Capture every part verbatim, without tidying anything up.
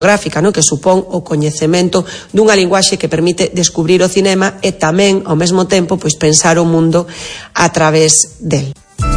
gráfica, no? Que supón o coñecemento dunha linguaxe que permite descubrir o cinema e tamén, ao mesmo tempo, pois pensar o mundo a través del.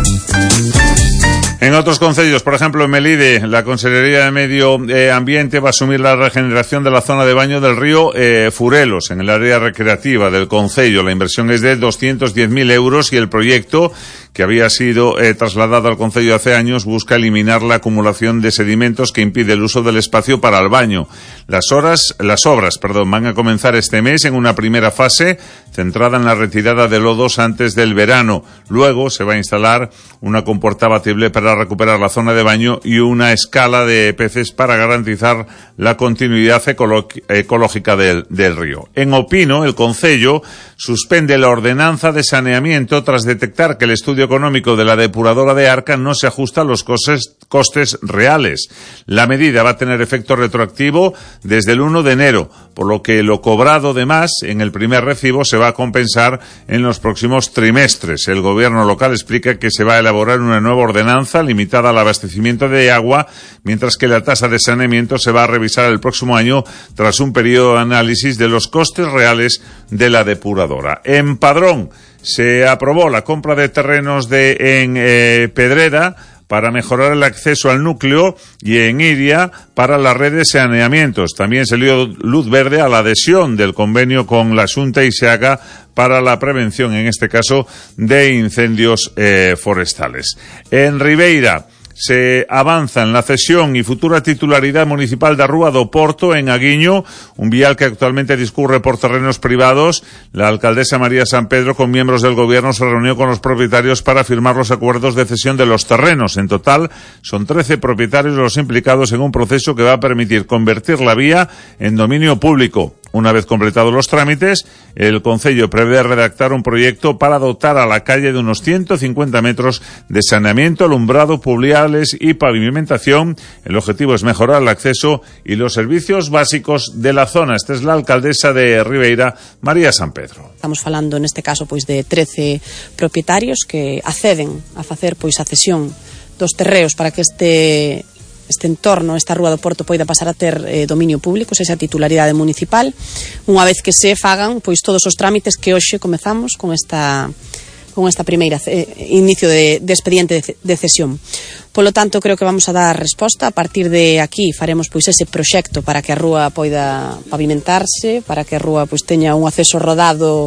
En otros concellos, por ejemplo en Melide, la Consellería de Medio eh, Ambiente va a asumir la regeneración de la zona de baño del río eh, Furelos, en el área recreativa del concello. La inversión es de doscientos diez mil euros y el proyecto, que había sido eh, trasladado al concello hace años, busca eliminar la acumulación de sedimentos que impide el uso del espacio para el baño. Las horas, las obras, perdón, van a comenzar este mes en una primera fase centrada en la retirada de lodos antes del verano. Luego se va a instalar una compuerta abatible para recuperar la zona de baño y una escala de peces para garantizar la continuidad ecolo- ecológica del, del río. En Opino, el concello suspende la ordenanza de saneamiento tras detectar que el estudio económico de la depuradora de Arca no se ajusta a los costes, costes reales. La medida va a tener efecto retroactivo desde el uno de enero, por lo que lo cobrado de más en el primer recibo se va a compensar en los próximos trimestres. El gobierno local explica que se va a elaborar una nueva ordenanza limitada al abastecimiento de agua, mientras que la tasa de saneamiento se va a revisar el próximo año tras un periodo de análisis de los costes reales de la depuradora. En Padrón se aprobó la compra de terrenos de en eh, Pedrera para mejorar el acceso al núcleo y en Iria para la red de saneamientos. También se dio luz verde a la adhesión del convenio con la Xunta y Seaga para la prevención, en este caso, de incendios eh, forestales. En Ribeira se avanza en la cesión y futura titularidad municipal da Rúa do Porto en Aguiño, un vial que actualmente discurre por terrenos privados. La alcaldesa María San Pedro, con miembros del gobierno, se reunió con los propietarios para firmar los acuerdos de cesión de los terrenos. En total, son trece propietarios los implicados en un proceso que va a permitir convertir la vía en dominio público. Una vez completados los trámites, el concello prevé redactar un proyecto para dotar a la calle de unos ciento cincuenta metros de saneamiento, alumbrado, pluviales y pavimentación. El objetivo es mejorar el acceso y los servicios básicos de la zona. Esta es la alcaldesa de Ribeira, María San Pedro. Estamos falando neste caso pois de trece propietarios que acceden a facer pois a cesión dos terreos para que este este entorno, esta Rúa do Porto, poida pasar a ter eh, dominio público, esa titularidade municipal, unha vez que se fagan pois todos os trámites que hoxe comezamos con esta con esta primeira eh, inicio de, de expediente de, de cesión. Polo tanto, creo que vamos a dar resposta. A partir de aquí faremos pois ese proxecto para que a rúa poida pavimentarse, para que a rúa pois teña un acceso rodado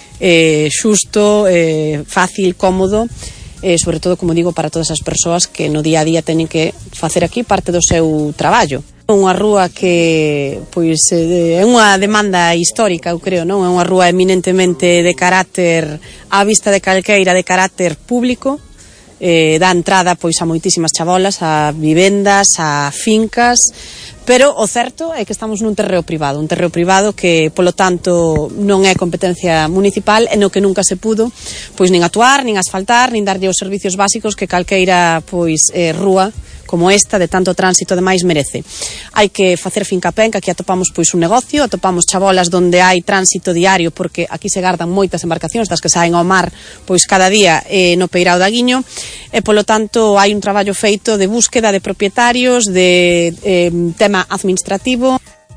eh, xusto, eh, fácil, cómodo, e, sobre todo, como digo, para todas as persoas que no día a día teñen que facer aquí parte do seu traballo. Unha rúa que pois é unha demanda histórica, eu creo, non? É unha rúa eminentemente de carácter, á vista de calqueira, de carácter público, eh, dá entrada pois a moitísimas chavolas, a vivendas, a fincas, pero o certo é que estamos nun terreo privado, un terreo privado que, polo tanto, non é competencia municipal e no que nunca se pudo pois nin actuar, nin asfaltar, nin darlle os servicios básicos que calqueira pois eh, rúa como esta, de tanto tránsito, demais merece. Hai que facer fincapé en que aquí atopamos pois un negocio, atopamos chavolas donde hai tránsito diario, porque aquí se gardan moitas embarcacións das que saen ao mar pois cada día eh, no Peirao de Aguiño, e polo tanto hai un traballo feito de búsqueda de propietarios, de eh, tema administrativo.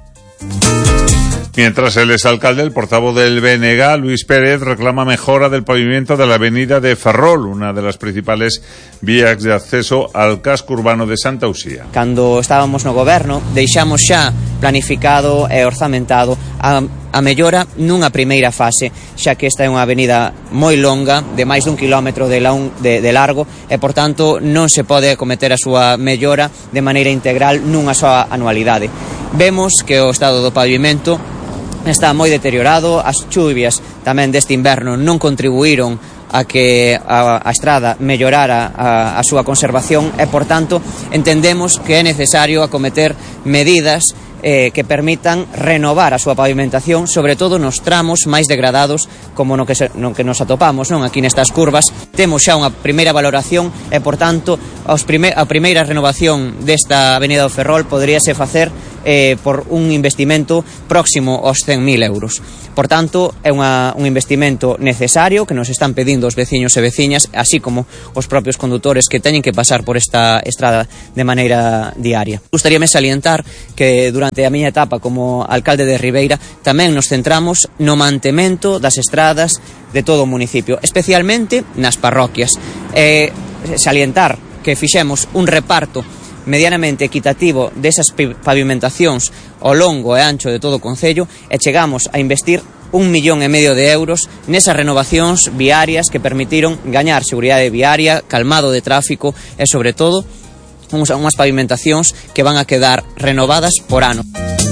Mientras el exalcalde, el portavoz del B N G, Luis Pérez, reclama mejora del pavimento de la avenida de Ferrol, una de las principales vías de acceso al casco urbano de Santa Uxía. Cando estábamos no goberno, deixamos xa planificado e orzamentado a, a mellora nunha primeira fase, xa que esta é unha avenida moi longa, de máis dun kilómetro de, long, de, de largo, e, por tanto, non se pode cometer a súa mellora de maneira integral nunha soa anualidade. Vemos que o estado do pavimento está moi deteriorado, as chuvias tamén deste inverno non contribuíron a que a, a estrada mellorara a, a súa conservación e, por tanto, entendemos que é necesario acometer medidas eh, que permitan renovar a súa pavimentación, sobre todo nos tramos máis degradados como no que, se, no que nos atopamos, non? Aquí nestas curvas temos xa unha primeira valoración e, por tanto, aos prime, a primeira renovación desta avenida do Ferrol poderíase facer eh, por un investimento próximo aos cen mil euros. Por tanto, é unha, un investimento necesario que nos están pedindo os veciños e veciñas, así como os propios condutores que teñen que pasar por esta estrada de maneira diaria. Gustaríame salientar que durante a miña etapa como alcalde de Ribeira tamén nos centramos no mantemento das estradas de todo o municipio, especialmente nas parroquias. Eh, salientar que fixemos un reparto medianamente equitativo desas pavimentacións ao longo e ancho de todo o concello e chegamos a investir un millón e medio de euros nesas renovacións viarias que permitiron gañar seguridade viaria, calmado de tráfico e, sobre todo, unhas pavimentacións que van a quedar renovadas por ano.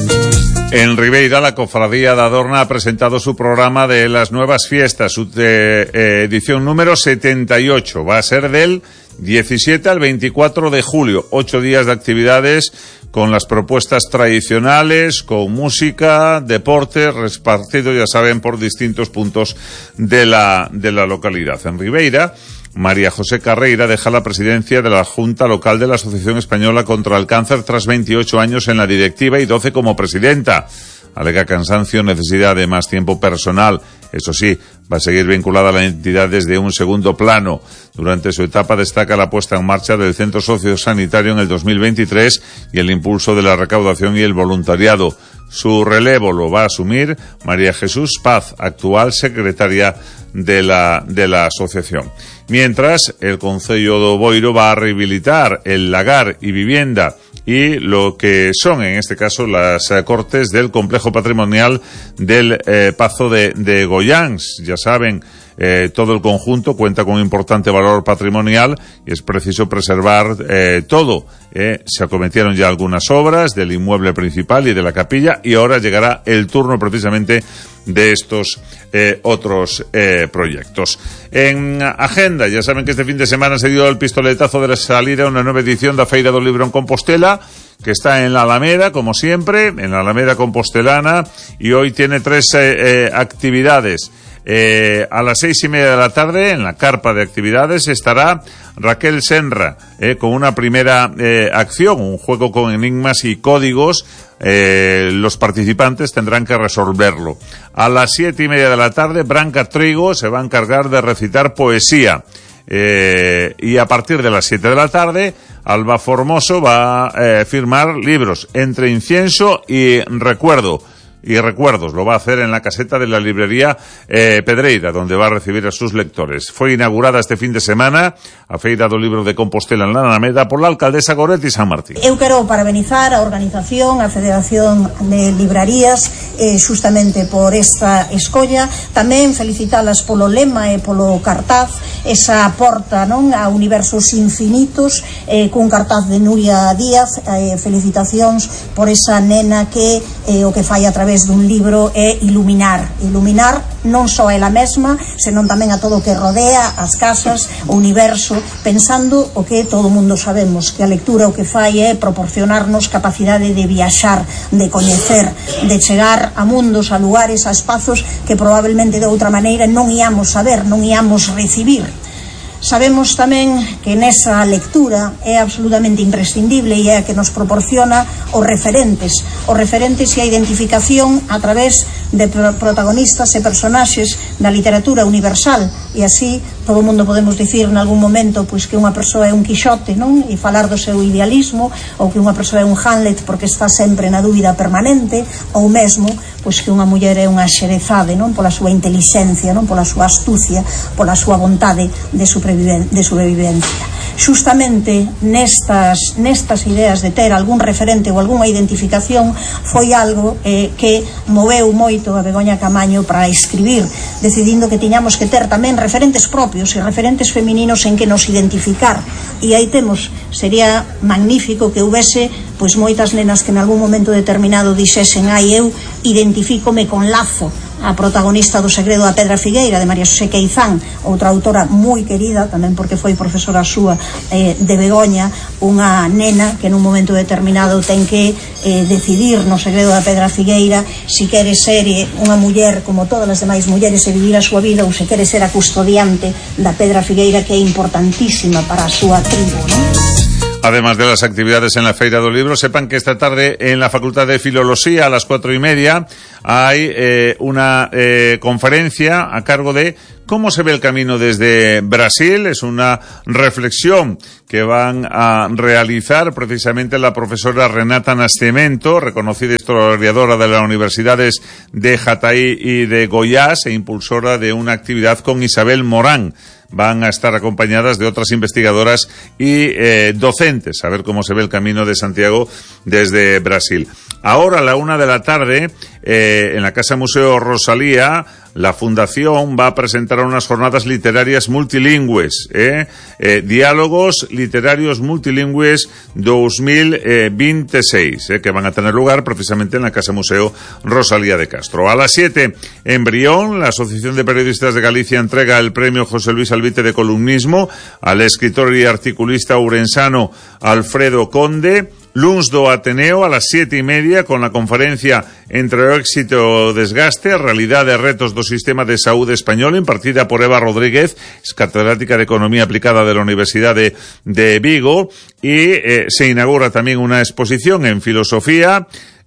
En Ribeira, la Cofradía de Adorna ha presentado su programa de las nuevas fiestas, su eh, eh, edición número setenta y ocho. Va a ser del diecisiete al veinticuatro de julio, ocho días de actividades con las propuestas tradicionales, con música, deporte, repartido, ya saben, por distintos puntos de la, de la localidad. En Ribeira, María José Carreira deja la presidencia de la Junta Local de la Asociación Española contra el Cáncer tras veintiocho años en la directiva y doce como presidenta. Alega cansancio, necesidad de más tiempo personal. Eso sí, va a seguir vinculada a la entidad desde un segundo plano. Durante su etapa destaca la puesta en marcha del Centro Sociosanitario en el dos mil veintitrés y el impulso de la recaudación y el voluntariado. Su relevo lo va a asumir María Jesús Paz, actual secretaria de la, de la asociación. Mientras, el Concello do Boiro va a rehabilitar el lagar y vivienda y lo que son, en este caso, las eh, cortes del complejo patrimonial del eh, Pazo de, de Goyáns. Ya saben, eh, todo el conjunto cuenta con un importante valor patrimonial y es preciso preservar eh, todo. Eh, se acometieron ya algunas obras del inmueble principal y de la capilla y ahora llegará el turno precisamente de estos eh, otros eh, proyectos. En agenda, ya saben que este fin de semana se dio el pistoletazo de la salida a una nueva edición da Feira do Libro en Compostela, que está en la Alameda, como siempre, en la Alameda compostelana, y hoy tiene tres eh, eh, actividades. Eh, a las seis y media de la tarde, en la carpa de actividades, estará Raquel Senra, eh, con una primera eh, acción, un juego con enigmas y códigos. Eh, los participantes tendrán que resolverlo. A las siete y media de la tarde, Branca Trigo se va a encargar de recitar poesía. Eh, y a partir de las siete de la tarde, Alba Formoso va a eh, firmar libros Entre incienso y recuerdo. Y recuerdos, lo va a hacer en la caseta de la librería eh, Pedreira, donde va a recibir a sus lectores. Fue inaugurada este fin de semana a Feira do Libro de Compostela en la Alameda por la alcaldesa Goretti San Martín. Eu quero parabenizar a organización, a Federación de Librarías, eh, justamente por esta escolla, tamén felicitalas polo lema e polo cartaz, esa porta, non, a universos infinitos, eh, cun cartaz de Nuria Díaz, eh, felicitacións por esa nena que eh, o que fai a través dun libro é iluminar iluminar non só ela mesma, senón tamén a todo o que rodea, as casas, o universo, pensando o que todo o mundo sabemos, que a lectura o que fai é proporcionarnos capacidade de viaxar, de coñecer, de chegar a mundos, a lugares, a espazos que probablemente de outra maneira non íamos saber, non íamos recibir. Sabemos tamén que nesa lectura é absolutamente imprescindible e é a que nos proporciona os referentes, os referentes e a identificación a través de protagonistas e personaxes da literatura universal, e así todo o mundo podemos dicir en algún momento pois que unha persoa é un Quixote, non? E falar do seu idealismo, ou que unha persoa é un Hamlet porque está sempre na dúbida permanente, ou mesmo pois que unha muller é unha Xerezade, non? Pola súa intelixencia, non? Pola súa astucia, pola súa vontade de supervivencia, de sobrevivencia. Justamente nestas nestas ideas de ter algún referente ou algunha identificación foi algo eh, que moveu moito a Begoña Camaño para escribir, decidindo que tiñamos que ter tamén referentes propios e referentes femininos en que nos identificar, e aí temos, sería magnífico que houvese pois moitas nenas que en algún momento determinado dixesen: ai, eu identifícome con Lazo, a protagonista do Segredo da Pedra Figueira, de María Xosé Queizán, outra autora moi querida, tamén porque foi profesora súa eh, de Begoña, unha nena que nun momento determinado ten que eh, decidir no Segredo da Pedra Figueira si quere ser eh, unha muller como todas as demais mulleres e vivir a súa vida, ou se quere ser a custodiante da Pedra Figueira, que é importantísima para a súa tribo, non? Además de las actividades en la Feira do Libro, sepan que esta tarde en la Facultad de Filología a las cuatro y media hay eh, una eh, conferencia a cargo de cómo se ve el camino desde Brasil. Es una reflexión que van a realizar precisamente la profesora Renata Nascimento, reconocida historiadora de las universidades de Jataí y de Goiás e impulsora de una actividad con Isabel Morán. Van a estar acompañadas de otras investigadoras y eh, docentes, a ver cómo se ve el camino de Santiago desde Brasil. Ahora, a la una de la tarde, eh, en la Casa Museo Rosalía, la Fundación va a presentar unas jornadas literarias multilingües, eh, eh, diálogos literarios multilingües dos mil veintiséis, eh, que van a tener lugar precisamente en la Casa Museo Rosalía de Castro. A las siete, en Brión, la Asociación de Periodistas de Galicia entrega el premio José Luis Albite de columnismo al escritor y articulista ourensano Alfredo Conde. Luns do Ateneo a las siete y media con la conferencia Entre o éxito e o desgaste, realidade e retos do sistema de saúde español, impartida por Eva Rodríguez, es catedrática de Economía Aplicada de la Universidad de, de Vigo, y eh, se inaugura también una exposición en filosofía,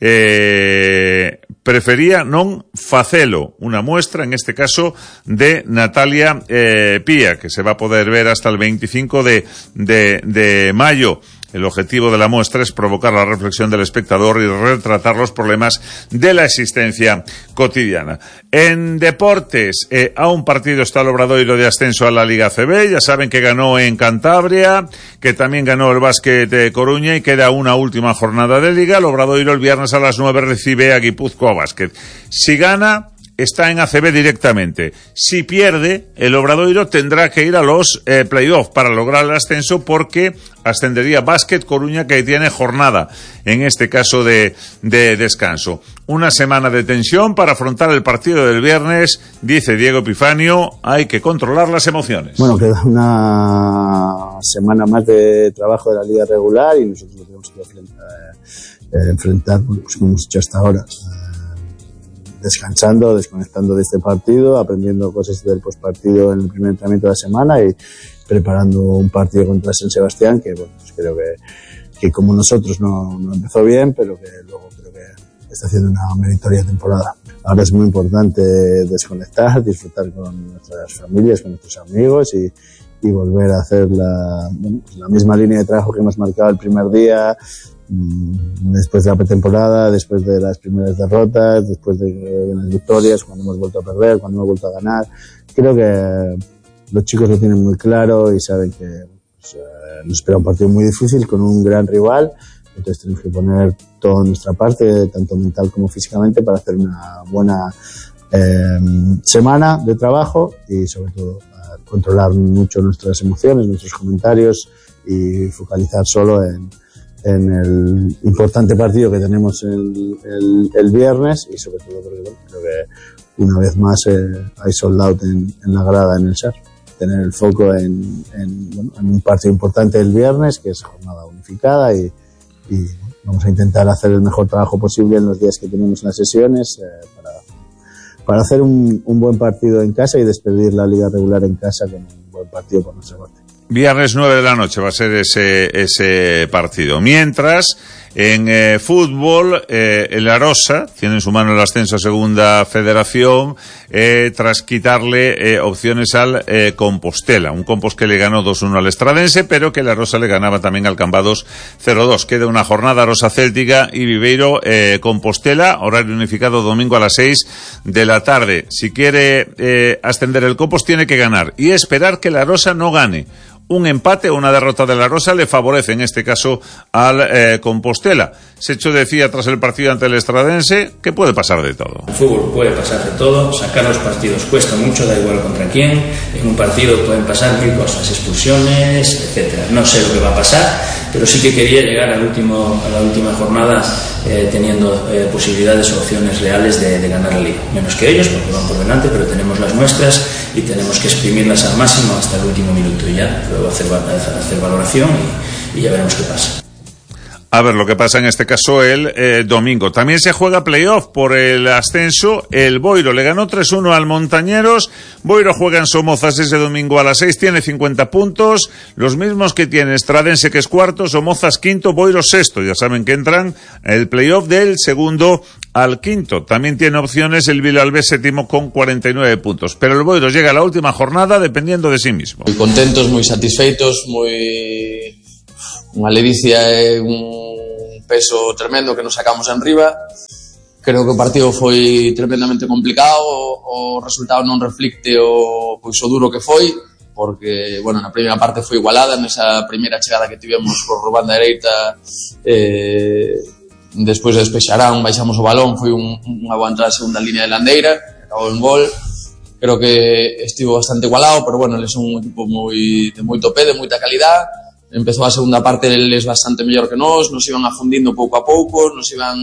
eh, prefería non facelo, una muestra en este caso de Natalia eh, Pía, que se va a poder ver hasta el veinticinco de, de, de mayo. El objetivo de la muestra es provocar la reflexión del espectador y retratar los problemas de la existencia cotidiana. En deportes, eh, a un partido está el Obradoiro de ascenso a la Liga C B. Ya saben que ganó en Cantabria, que también ganó el Básquet de Coruña y queda una última jornada de Liga. El Obradoiro el viernes a las nueve recibe a Guipúzcoa Básquet. Si gana, está en A C B directamente. Si pierde, el Obradoiro tendrá que ir a los eh, playoffs para lograr el ascenso, porque ascendería Básquet Coruña, que tiene jornada, en este caso de, de descanso. Una semana de tensión para afrontar el partido del viernes, dice Diego Epifanio, hay que controlar las emociones. Bueno, queda una semana más de trabajo de la liga regular y nosotros lo tenemos que eh, enfrentar, pues como hemos hecho hasta ahora. Descansando, desconectando de este partido, aprendiendo cosas del postpartido en el primer entrenamiento de la semana y preparando un partido contra San Sebastián que, bueno, pues creo que, que como nosotros no, no empezó bien, pero que luego creo que está haciendo una meritoria temporada. Ahora es muy importante desconectar, disfrutar con nuestras familias, con nuestros amigos y, y volver a hacer la, bueno, pues la misma línea de trabajo que hemos marcado el primer día, después de la pretemporada, después de las primeras derrotas, después de las victorias, cuando hemos vuelto a perder, cuando hemos vuelto a ganar. Creo que los chicos lo tienen muy claro y saben que pues, eh, nos espera un partido muy difícil con un gran rival, entonces tenemos que poner toda nuestra parte, tanto mental como físicamente, para hacer una buena eh, semana de trabajo y sobre todo eh, controlar mucho nuestras emociones, nuestros comentarios y focalizar solo en en el importante partido que tenemos el, el, el viernes y sobre todo porque bueno, creo que una vez más eh, hay sold out en, en la grada en el S A R. Tener el foco en, en, bueno, en un partido importante el viernes, que es jornada unificada y, y vamos a intentar hacer el mejor trabajo posible en los días que tenemos en las sesiones eh, para, para hacer un, un buen partido en casa y despedir la liga regular en casa con un buen partido por nuestra parte. Viernes nueve de la noche va a ser ese ese partido. Mientras, en eh, fútbol, eh, el Arosa tiene en su mano el ascenso a Segunda Federación eh, tras quitarle eh, opciones al eh, Compostela. Un Compos que le ganó dos uno al Estradense, pero que el Arosa le ganaba también al Cambados cero dos. Queda una jornada Arosa Céltica y Viveiro eh, Compostela, horario unificado domingo a las seis de la tarde. Si quiere eh, ascender el Compos, tiene que ganar y esperar que el Arosa no gane. Un empate o una derrota de la Rosa le favorece en este caso al eh, Compostela. Secho decía tras el partido ante el Estradense que puede pasar de todo. El fútbol puede pasar de todo, sacar los partidos cuesta mucho, da igual contra quién. En un partido pueden pasar mil cosas, expulsiones, etcétera. No sé lo que va a pasar, pero sí que quería llegar al último, a la última jornada eh, teniendo eh, posibilidades o opciones reales de, de ganar la liga. Menos que ellos, porque van por delante, pero tenemos las nuestras y tenemos que exprimirlas al máximo hasta el último minuto y ya. Luego hacer, hacer valoración y, y ya veremos qué pasa. A ver lo que pasa en este caso el eh, domingo. También se juega playoff por el ascenso. El Boiro le ganó tres uno al Montañeros. Boiro juega en Somozas ese domingo a las seis, tiene cincuenta puntos, los mismos que tiene Estradense, que es cuarto, Somozas quinto, Boiro sexto. Ya saben que entran el playoff del segundo al quinto. También tiene opciones el Vilalbés séptimo con cuarenta y nueve puntos. Pero el Boiro llega a la última jornada dependiendo de sí mismo. Muy contentos, muy satisfeitos, muy... unha ledicia e un peso tremendo que nos sacamos en riba. Creo que o partido foi tremendamente complicado, o resultado non reflicte o, pois, o duro que foi, porque, bueno, na primeira parte foi igualada, nesa primeira chegada que tivemos por banda dereita, eh, despois de despexarán, baixamos o balón, foi un, unha boa entrada a segunda línea de Landeira, acabou en gol. Creo que estivo bastante igualado, pero, bueno, eles son un equipo moi, de moito pé, de moita calidad. Empezou a segunda parte eles bastante mellor que nós, nos iban afundindo pouco a pouco, nos iban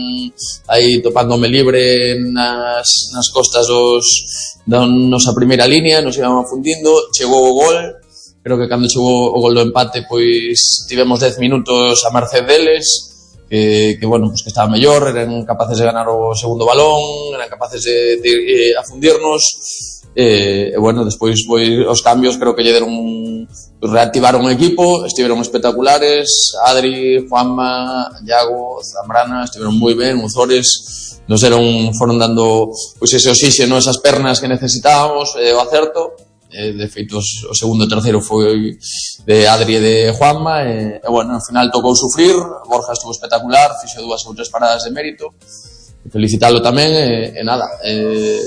aí topándome libre nas, nas costas dos, da nosa primeira línea, nos iban afundindo, chegou o gol, creo que cando chegou o gol do empate, pois tivemos dez minutos a merced deles, que, que bueno, pues que estaba mellor, eran capaces de ganar o segundo balón, eran capaces de, de, de afundirnos. E, eh, bueno, despois foi os cambios, creo que lle deron un, reactivaron o equipo, estiveron espectaculares. Adri, Juanma, Iago, Zambrana estiveron moi ben, Uzores nos deron, foron dando pois ese oxígeno, esas pernas que necesitábamos, e o acerto. Eh, de feito, o segundo e terceiro foi de Adri e de Juanma, e, e bueno, ao final tocou sufrir. Borja estuvo espectacular, fixo dúas ou tres paradas de mérito, felicitalo tamén, e, e nada, eh,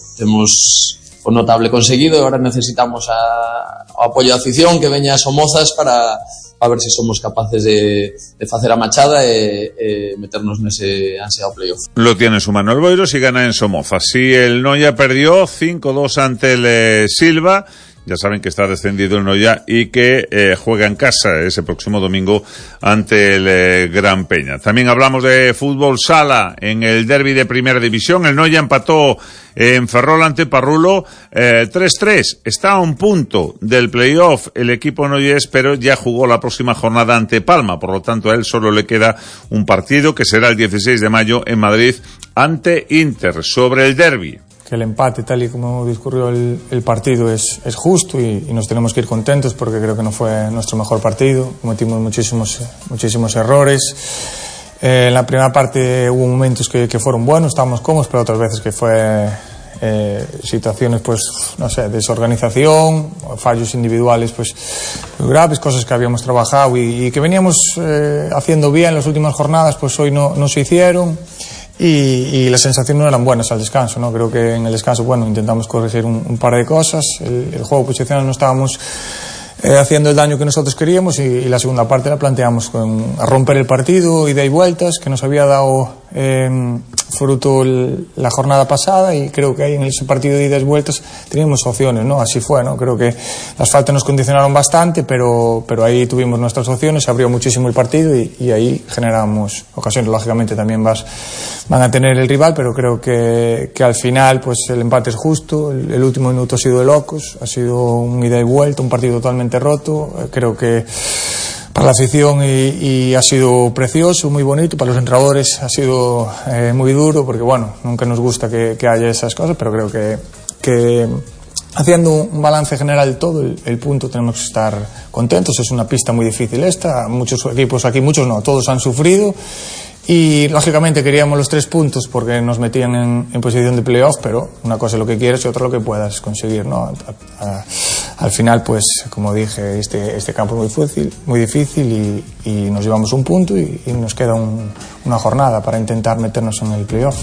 temos o notable conseguido, e agora necesitamos a, o apoio da afición que veña a Somozas para, para ver se si somos capaces de, de facer a machada e, e meternos nese ansiado playoff. Lo tiene en su mano el Boiro si gana en Somozas. Si el Noia perdió cinco dos ante el eh, Silva, ya saben que está descendido el Noia y que eh, juega en casa ese próximo domingo ante el eh, Gran Peña. También hablamos de fútbol sala en el derbi de Primera División. El Noia empató en Ferrol ante Parrulo eh, tres tres. Está a un punto del playoff el equipo noyés, pero ya jugó la próxima jornada ante Palma. Por lo tanto, a él solo le queda un partido que será el dieciséis de mayo en Madrid ante Inter. Sobre el derbi, que el empate, tal y como discurrió el, el partido, es, es justo y, y nos tenemos que ir contentos porque creo que no fue nuestro mejor partido. Cometimos muchísimos, muchísimos errores. Eh, en la primera parte hubo momentos que, que fueron buenos, estábamos cómodos, pero otras veces que fue eh, situaciones, pues, no sé, desorganización, fallos individuales, pues, muy graves, cosas que habíamos trabajado y, y que veníamos eh, haciendo bien las últimas jornadas, pues hoy no, no se hicieron. Y, y las sensaciones no eran buenas al descanso, ¿no? Creo que en el descanso, bueno, intentamos corregir un, un par de cosas. El, el juego posicional no estábamos eh, haciendo el daño que nosotros queríamos y, y la segunda parte la planteamos con a romper el partido, ida y vueltas, que nos había dado eh, fruto el, la jornada pasada, y creo que ahí en ese partido de idas y vueltas teníamos opciones, ¿no? Así fue, ¿no? Creo que las faltas nos condicionaron bastante, pero, pero ahí tuvimos nuestras opciones, se abrió muchísimo el partido y, y ahí generamos ocasiones. Lógicamente también vas, van a tener el rival, pero creo que, que al final pues el empate es justo. El, el último minuto ha sido de locos, ha sido un ida y vuelta, un partido totalmente roto. Creo que para la afición y, y ha sido precioso, muy bonito. Para los entrenadores ha sido eh, muy duro, porque bueno, nunca nos gusta que, que haya esas cosas, pero creo que, que haciendo un balance general de todo, el, el punto tenemos que estar contentos. Es una pista muy difícil esta, muchos equipos aquí, muchos no, todos han sufrido. Y lógicamente queríamos los tres puntos porque nos metían en, en posición de playoff, pero una cosa es lo que quieres y otra lo que puedas conseguir, ¿no? A, a, al final, pues, como dije, este, este campo es muy difícil, muy difícil y, y nos llevamos un punto y, y nos queda un, una jornada para intentar meternos en el playoff.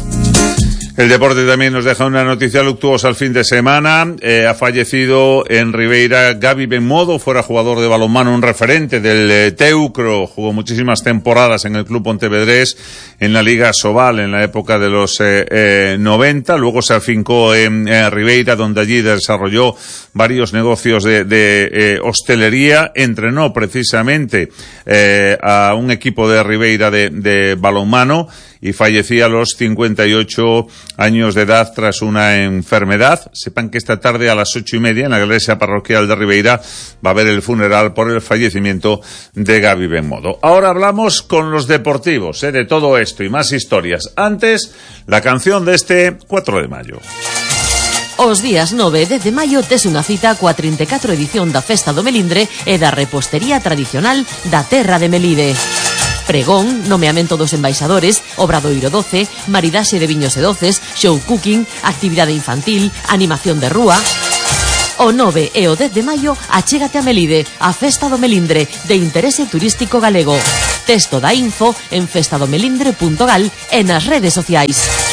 El deporte también nos deja una noticia luctuosa al fin de semana. Eh, ha fallecido en Ribeira Gabi Benmodo, fuera jugador de balonmano, un referente del eh, Teucro. Jugó muchísimas temporadas en el club pontevedrés, en la Liga Sobal, en la época de los eh, eh, noventa. Luego se afincó en eh, Ribeira, donde allí desarrolló varios negocios de, de eh, hostelería. Entrenó precisamente eh, a un equipo de Ribeira de, de balonmano. y fallecía a los cincuenta y ocho años de edad tras una enfermedad. Sepan que esta tarde a las ocho y media en la iglesia parroquial de Ribeira va a haber el funeral por el fallecimiento de Gabi Benmodo. Ahora hablamos con los deportivos, ¿eh? de todo esto y más historias. Antes, la canción de este cuatro de mayo. Os días nove e dez de maio tes unha cita coa trinta e catro edición da Festa do Melindre e da repostería tradicional da terra de Melide. Pregón, nomeamento dos embaixadores, obradoiro doce, maridaxe de viños e doces, show cooking, actividade infantil, animación de rúa. O nove e o dez de maio achégate a Melide, a Festa do Melindre, de interese turístico galego. Texto da info en festadomelindre punto gal e nas redes sociais.